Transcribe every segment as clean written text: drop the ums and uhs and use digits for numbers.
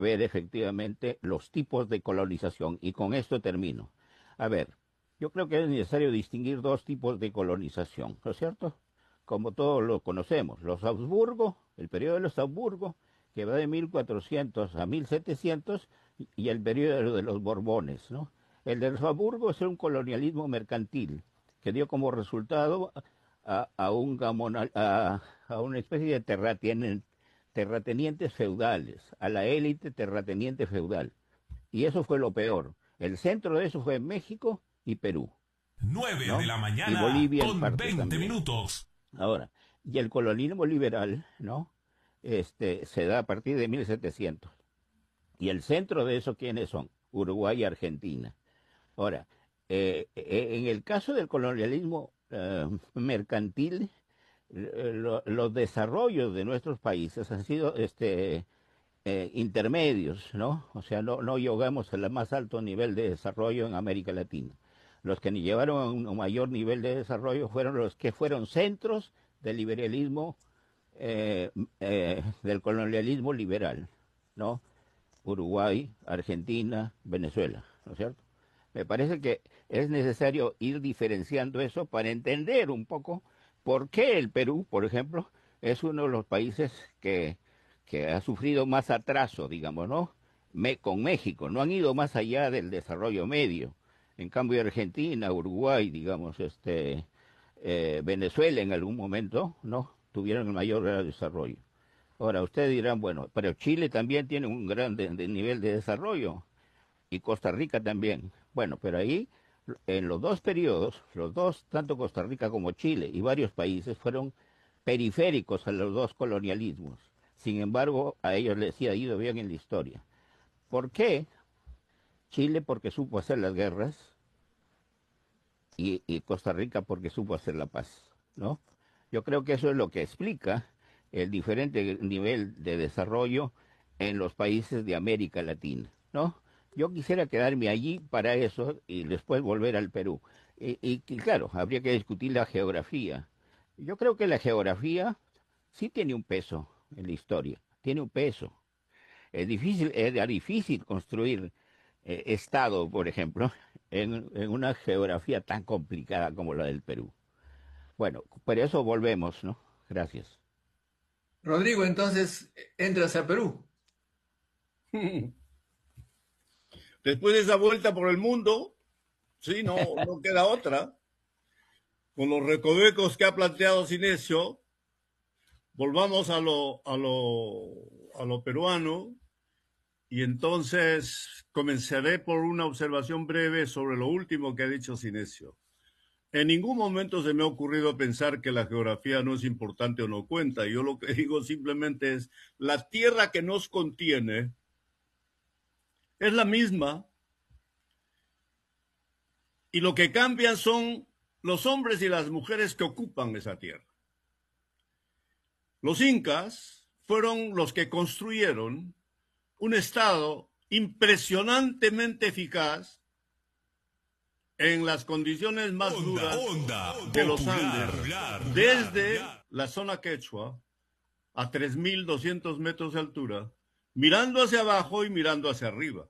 ver efectivamente los tipos de colonización. Y con esto termino. A ver, yo creo que es necesario distinguir dos tipos de colonización, ¿no es cierto? Como todos lo conocemos, los Habsburgo, el periodo de los Habsburgo, que va de 1400 a 1700, y el periodo de los Borbones, ¿no? El de los Habsburgo es un colonialismo mercantil que dio como resultado a una especie de terratenientes feudales, a la élite terrateniente feudal. Y eso fue lo peor. El centro de eso fue México y Perú, 9 de ¿no? la Y mañana Bolivia en con parte 20 también. minutos. Ahora, y el colonialismo liberal, ¿no? Se da a partir de 1700. Y el centro de eso, ¿quiénes son? Uruguay y Argentina. Ahora, en el caso del colonialismo mercantil, los desarrollos de nuestros países han sido intermedios, ¿no? O sea, no llegamos al más alto nivel de desarrollo en América Latina. Los que llevaron a un mayor nivel de desarrollo fueron los que fueron centros del liberalismo, del colonialismo liberal, ¿no? Uruguay, Argentina, Venezuela, ¿no es cierto? Me parece que es necesario ir diferenciando eso para entender un poco por qué el Perú, por ejemplo, es uno de los países que ha sufrido más atraso, digamos, ¿no? Con México, no han ido más allá del desarrollo medio. En cambio, Argentina, Uruguay, digamos, Venezuela en algún momento, ¿no? Tuvieron el mayor grado de desarrollo. Ahora, ustedes dirán, bueno, pero Chile también tiene un gran nivel de desarrollo y Costa Rica también. Bueno, pero ahí, en los dos periodos, los dos, tanto Costa Rica como Chile y varios países, fueron periféricos a los dos colonialismos. Sin embargo, a ellos les ha ido bien en la historia. ¿Por qué? Chile porque supo hacer las guerras y Costa Rica porque supo hacer la paz, ¿no? Yo creo que eso es lo que explica el diferente nivel de desarrollo en los países de América Latina, ¿no? Yo quisiera quedarme allí para eso y después volver al Perú. Y claro, habría que discutir la geografía. Yo creo que la geografía sí tiene un peso en la historia, tiene un peso. Era difícil construir Estado, por ejemplo, en una geografía tan complicada como la del Perú. Bueno, por eso volvemos, ¿no? Gracias. Rodrigo, entonces entras a Perú. Después de esa vuelta por el mundo, sí, no queda otra. Con los recovecos que ha planteado Sinesio, volvamos a lo peruano y entonces comenzaré por una observación breve sobre lo último que ha dicho Sinesio. En ningún momento se me ha ocurrido pensar que la geografía no es importante o no cuenta. Yo lo que digo simplemente es, la tierra que nos contiene es la misma y lo que cambian son los hombres y las mujeres que ocupan esa tierra. Los incas fueron los que construyeron un estado impresionantemente eficaz en las condiciones más duras de los Andes, desde la zona quechua a 3.200 metros de altura, mirando hacia abajo y mirando hacia arriba.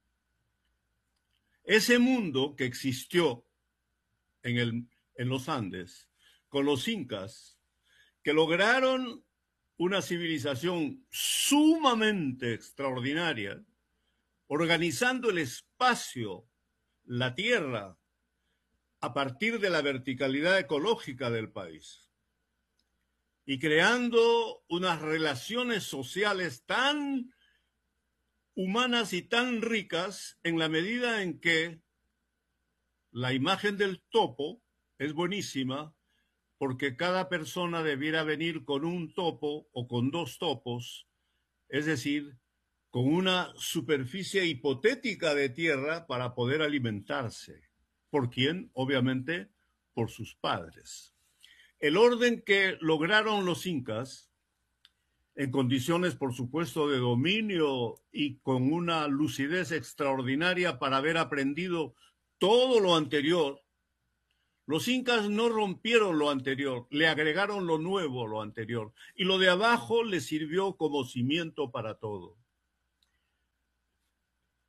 Ese mundo que existió en los Andes, con los incas, que lograron una civilización sumamente extraordinaria, organizando el espacio, la tierra, a partir de la verticalidad ecológica del país y creando unas relaciones sociales tan humanas y tan ricas en la medida en que la imagen del topo es buenísima porque cada persona debiera venir con un topo o con dos topos, es decir, con una superficie hipotética de tierra para poder alimentarse. ¿Por quién? Obviamente, por sus padres. El orden que lograron los incas, en condiciones, por supuesto, de dominio y con una lucidez extraordinaria para haber aprendido todo lo anterior, los incas no rompieron lo anterior, le agregaron lo nuevo a lo anterior, y lo de abajo les sirvió como cimiento para todo.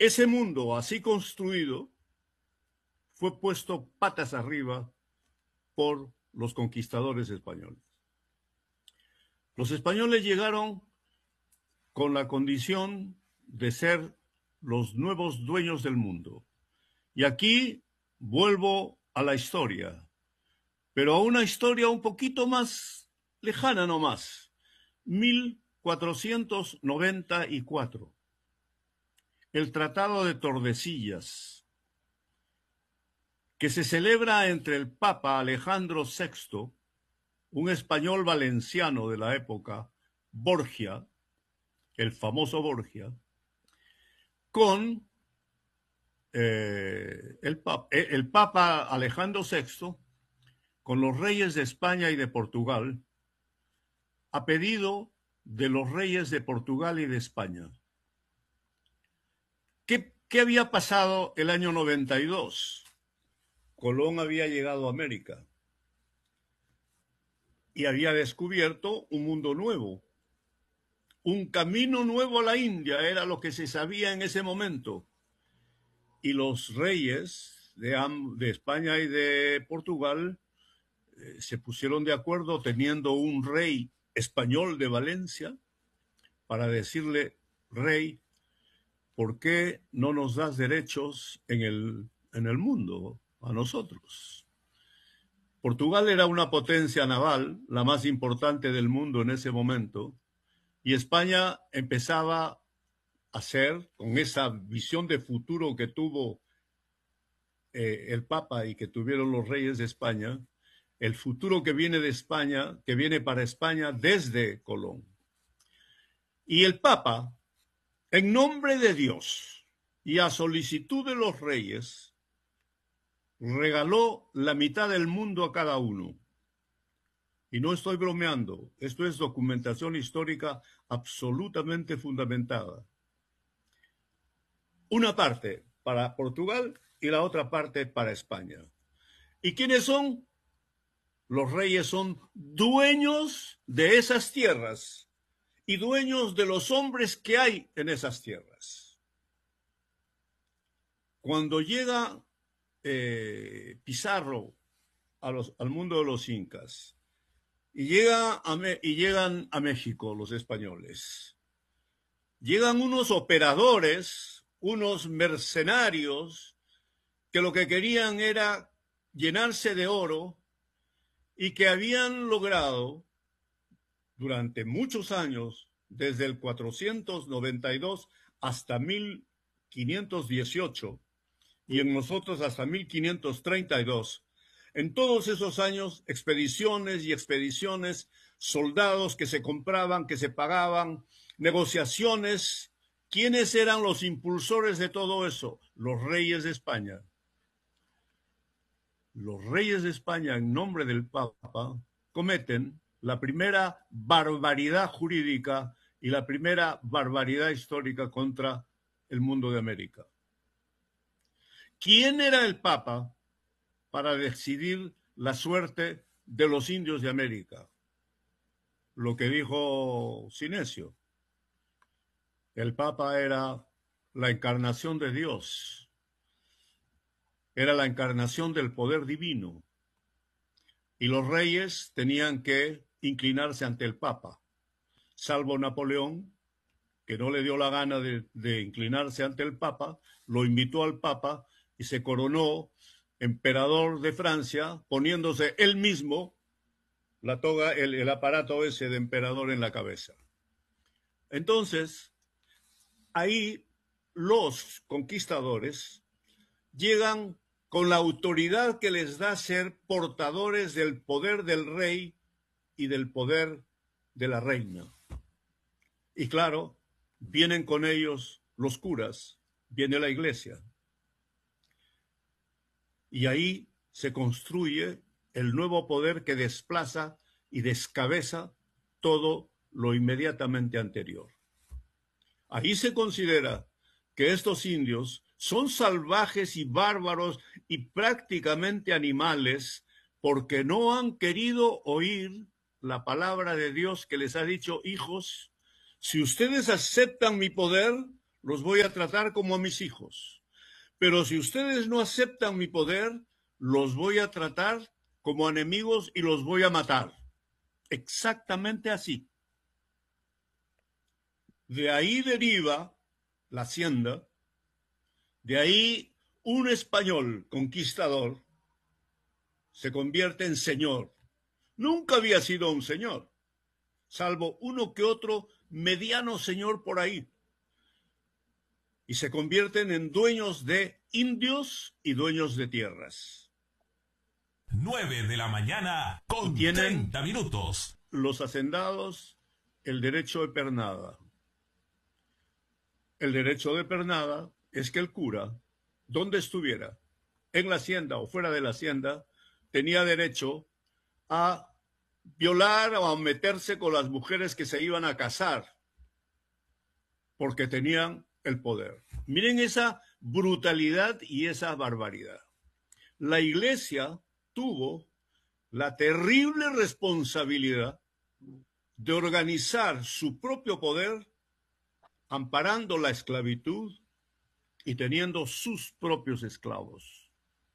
ese mundo así construido fue puesto patas arriba por los conquistadores españoles. Los españoles llegaron con la condición de ser los nuevos dueños del mundo. Y aquí vuelvo a la historia, pero a una historia un poquito más lejana nomás. 1494. El Tratado de Tordesillas, que se celebra entre el Papa Alejandro VI, un español valenciano de la época, Borgia, el famoso Borgia, con el Papa Alejandro VI, con los reyes de España y de Portugal, a pedido de los reyes de Portugal y de España. ¿Qué había pasado el año 92? Colón había llegado a América y había descubierto un mundo nuevo, un camino nuevo a la India, era lo que se sabía en ese momento. Y los reyes de España y de Portugal se pusieron de acuerdo, teniendo un rey español de Valencia, para decirle: rey, ¿por qué no nos das derechos en el mundo a nosotros? Portugal era una potencia naval, la más importante del mundo en ese momento, y España empezaba a ser, con esa visión de futuro que tuvo el Papa y que tuvieron los reyes de España, el futuro que viene de España, que viene para España desde Colón. Y el Papa, en nombre de Dios y a solicitud de los reyes, regaló la mitad del mundo a cada uno. Y no estoy bromeando, esto es documentación histórica absolutamente fundamentada. Una parte para Portugal y la otra parte para España. ¿Y quiénes son? Los reyes son dueños de esas tierras y dueños de los hombres que hay en esas tierras. Cuando llega Pizarro al mundo de los incas y llegan a México los españoles, llegan unos operadores, unos mercenarios que lo que querían era llenarse de oro y que habían logrado durante muchos años, desde el 492 hasta 1518 y en nosotros hasta 1532, en todos esos años, expediciones y expediciones, soldados que se compraban, que se pagaban, negociaciones. ¿Quiénes eran los impulsores de todo eso? Los reyes de España. Los reyes de España, en nombre del Papa, cometen la primera barbaridad jurídica y la primera barbaridad histórica contra el mundo de América. ¿Quién era el Papa para decidir la suerte de los indios de América? Lo que dijo Sinesio. El Papa era la encarnación de Dios, era la encarnación del poder divino, y los reyes tenían que inclinarse ante el Papa, salvo Napoleón, que no le dio la gana de inclinarse ante el Papa, lo invitó al Papa y se coronó emperador de Francia, poniéndose él mismo la toga, el aparato ese de emperador en la cabeza. Entonces, ahí los conquistadores llegan con la autoridad que les da ser portadores del poder del rey y del poder de la reina. Y claro, vienen con ellos los curas, viene la iglesia. Y ahí se construye el nuevo poder que desplaza y descabeza todo lo inmediatamente anterior. Ahí se considera que estos indios son salvajes y bárbaros y prácticamente animales porque no han querido oír la palabra de Dios que les ha dicho: hijos, si ustedes aceptan mi poder, los voy a tratar como a mis hijos. Pero si ustedes no aceptan mi poder, los voy a tratar como enemigos y los voy a matar. Exactamente así. De ahí deriva la hacienda, de ahí un español conquistador se convierte en señor. Nunca había sido un señor, salvo uno que otro mediano señor por ahí. Y se convierten en dueños de indios y dueños de tierras. 9 de la mañana con 30 minutos. Los hacendados el derecho de pernada. El derecho de pernada es que el cura, donde estuviera, en la hacienda o fuera de la hacienda, tenía derecho a violar o a meterse con las mujeres que se iban a casar, porque tenían el poder. Miren esa brutalidad y esa barbaridad. La Iglesia tuvo la terrible responsabilidad de organizar su propio poder, amparando la esclavitud y teniendo sus propios esclavos.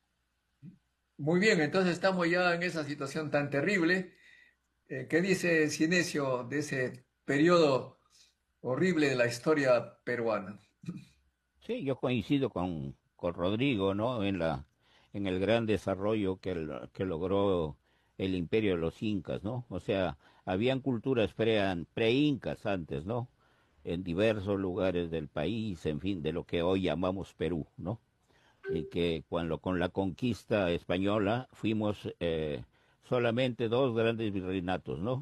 Muy bien, entonces estamos ya en esa situación tan terrible. ¿Qué dice Cinesio de ese periodo horrible de la historia peruana? Sí, yo coincido con Rodrigo, ¿no? En el gran desarrollo que logró el imperio de los incas, ¿no? O sea, habían culturas pre-incas antes, ¿no? En diversos lugares del país, en fin, de lo que hoy llamamos Perú, ¿no? Y que cuando con la conquista española fuimos solamente dos grandes virreinatos, ¿no?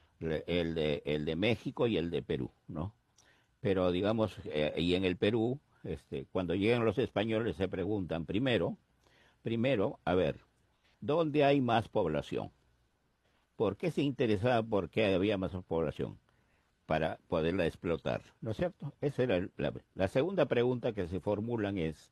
El de México y el de Perú, ¿no? Pero digamos, y en el Perú, cuando llegan los españoles se preguntan primero, a ver, ¿dónde hay más población? ¿Por qué se interesaba por qué había más población? Para poderla explotar, ¿no es cierto? Esa era la segunda pregunta que se formulan es,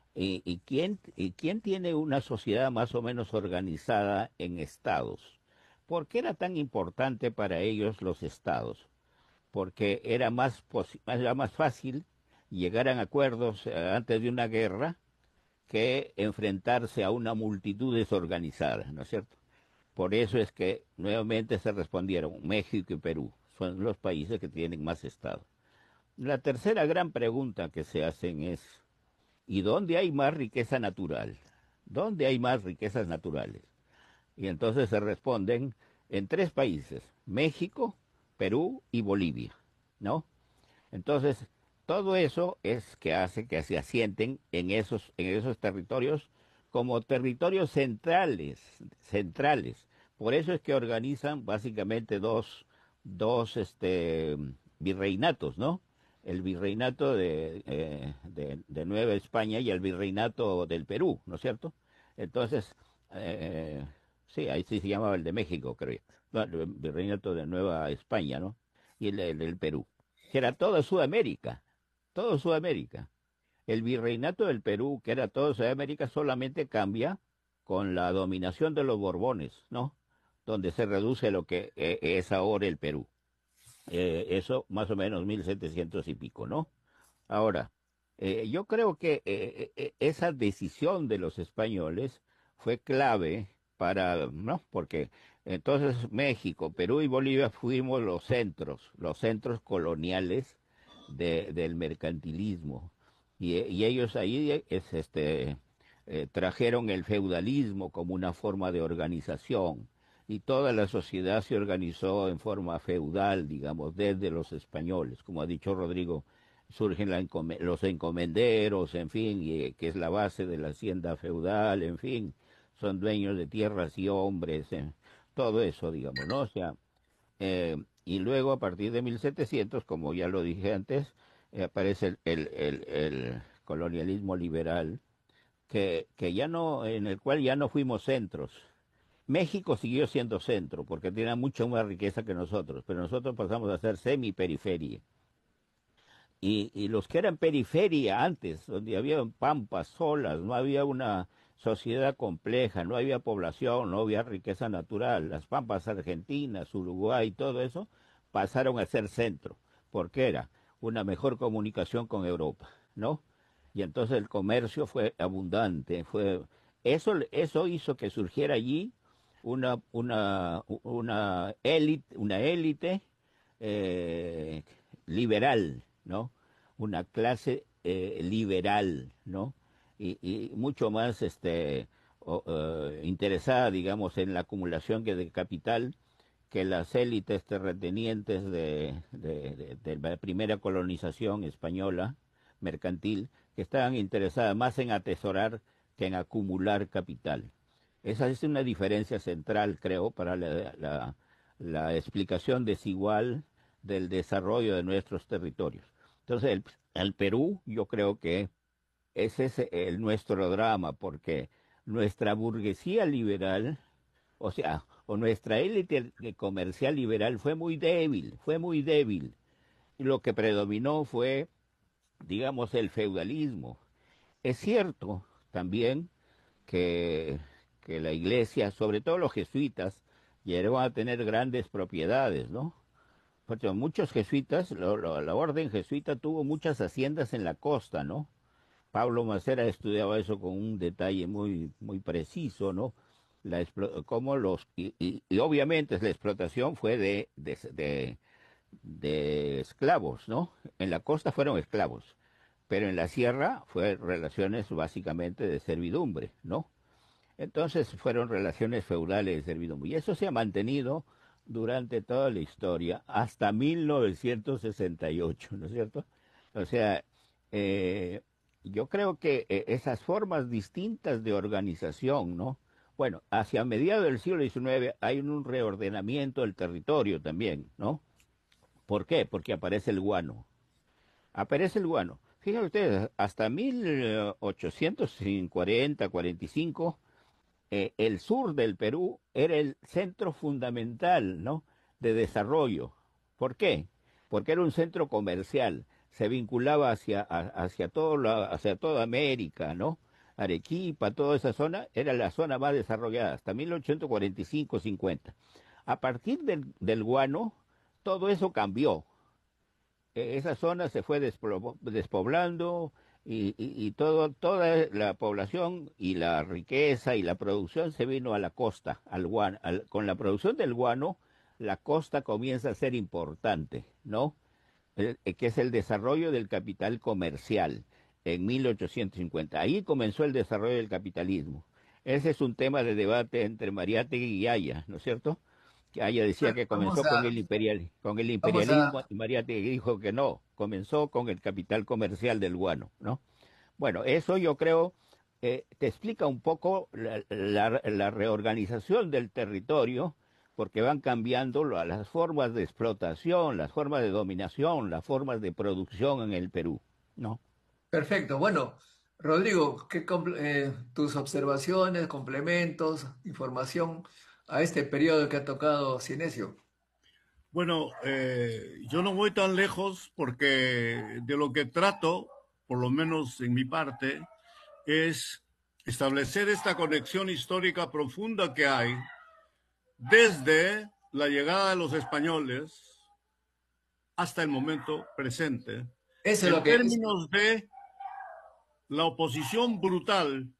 ¿y quién tiene una sociedad más o menos organizada en estados? ¿Por qué era tan importante para ellos los estados? Porque era más fácil llegar a acuerdos antes de una guerra que enfrentarse a una multitud desorganizada, ¿no es cierto? Por eso es que nuevamente se respondieron México y Perú, son los países que tienen más estados. La tercera gran pregunta que se hacen es, ¿y dónde hay más riqueza natural? ¿Dónde hay más riquezas naturales? Y entonces se responden en tres países, México, Perú y Bolivia, ¿no? Entonces, todo eso es que hace que se asienten en esos territorios como territorios centrales. Por eso es que organizan básicamente dos virreinatos, ¿no? El virreinato de Nueva España y el virreinato del Perú, ¿no es cierto? Entonces, sí, ahí sí se llamaba el de México, creo yo. No, el virreinato de Nueva España, ¿no? Y el del Perú, que era toda Sudamérica, todo Sudamérica. El virreinato del Perú, que era todo Sudamérica, solamente cambia con la dominación de los Borbones, ¿no? Donde se reduce lo que es ahora el Perú. Eso más o menos 1700 y pico, ¿no? Ahora, yo creo que esa decisión de los españoles fue clave para, ¿no? Porque entonces México, Perú y Bolivia fuimos los centros coloniales del mercantilismo. Y ellos ahí trajeron el feudalismo como una forma de organización y toda la sociedad se organizó en forma feudal, digamos, desde los españoles. Como ha dicho Rodrigo, surgen los encomenderos, en fin, que es la base de la hacienda feudal, en fin, son dueños de tierras y hombres, todo eso, digamos, ¿no? O sea, y luego a partir de 1700, como ya lo dije antes, aparece el colonialismo liberal, que ya no, en el cual ya no fuimos centros. México siguió siendo centro porque tenía mucho más riqueza que nosotros, pero nosotros pasamos a ser semiperiferia. Y los que eran periferia antes, donde había pampas solas, no había una sociedad compleja, no había población, no había riqueza natural, las pampas argentinas, Uruguay, todo eso, pasaron a ser centro, porque era una mejor comunicación con Europa, ¿no? Y entonces el comercio fue abundante, eso hizo que surgiera allí una élite eh, liberal, ¿no? Una clase liberal, ¿no? Y mucho más interesada, digamos, en la acumulación de capital que las élites terratenientes de la primera colonización española mercantil, que estaban interesadas más en atesorar que en acumular capital. Esa es una diferencia central, creo, para la explicación desigual del desarrollo de nuestros territorios. Entonces, el Perú, yo creo que ese es nuestro drama, porque nuestra burguesía liberal, o sea, o nuestra élite comercial liberal fue muy débil, fue muy débil. Y lo que predominó fue, digamos, el feudalismo. Es cierto también que, que la iglesia, sobre todo los jesuitas, llegaron a tener grandes propiedades, ¿no? Porque muchos jesuitas, la orden jesuita tuvo muchas haciendas en la costa, ¿no? Pablo Macera estudiaba eso con un detalle muy, muy preciso, ¿no? Cómo y obviamente la explotación fue de esclavos, ¿no? En la costa fueron esclavos, pero en la sierra fue relaciones básicamente de servidumbre, ¿no? Entonces fueron relaciones feudales de servidumbre. Y eso se ha mantenido durante toda la historia hasta 1968, ¿no es cierto? O sea, eh, yo creo que esas formas distintas de organización, ¿no? Bueno, hacia mediados del siglo XIX hay un reordenamiento del territorio también, ¿no? ¿Por qué? Porque aparece el guano. Aparece el guano. Fíjense ustedes, hasta 1840, 45, el sur del Perú era el centro fundamental, ¿no?, de desarrollo. ¿Por qué? Porque era un centro comercial, se vinculaba hacia toda América, ¿no? Arequipa, toda esa zona, era la zona más desarrollada, hasta 1845-50. A partir del guano, todo eso cambió. Esa zona se fue despoblando y toda la población y la riqueza y la producción se vino a la costa, con la producción del guano, la costa comienza a ser importante, ¿no? Que es el desarrollo del capital comercial en 1850. Ahí comenzó el desarrollo del capitalismo. Ese es un tema de debate entre Mariátegui y Haya, ¿no es cierto? Que Haya decía que Vamos comenzó con el vamos imperialismo y Mariátegui dijo que no, comenzó con el capital comercial del guano, ¿no? Bueno, eso yo creo te explica un poco la reorganización del territorio, porque van cambiando las formas de explotación, las formas de dominación, las formas de producción en el Perú, ¿no? perfecto. Bueno, Rodrigo, tus observaciones, complementos, información a este periodo que ha tocado Cinesio? Bueno, yo no voy tan lejos porque de lo que trato, por lo menos en mi parte, es establecer esta conexión histórica profunda que hay desde la llegada de los españoles hasta el momento presente, Eso es lo en que... términos de la oposición brutal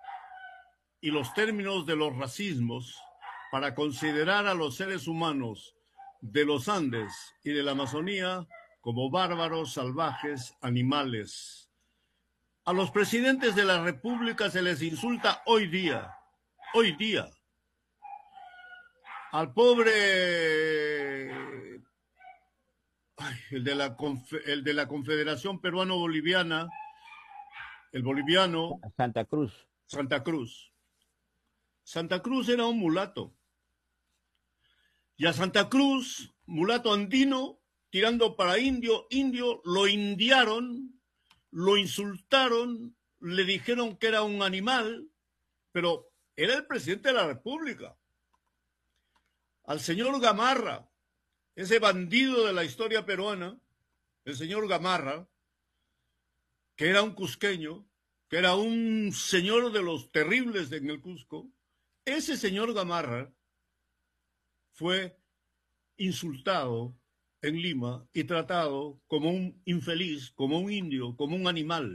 y los términos de los racismos para considerar a los seres humanos de los Andes y de la Amazonía como bárbaros, salvajes, animales. A los presidentes de la República se les insulta hoy día. Al pobre, el de la Confederación Peruano-Boliviana, el boliviano, Santa Cruz. Santa Cruz. Santa Cruz era un mulato. Y a Santa Cruz, mulato andino, tirando para indio, lo indiaron, lo insultaron, le dijeron que era un animal, pero era el presidente de la República. Al señor Gamarra, ese bandido de la historia peruana, el señor Gamarra, que era un cusqueño, que era un señor de los terribles en el Cusco, ese señor Gamarra fue insultado en Lima y tratado como un infeliz, como un indio, como un animal.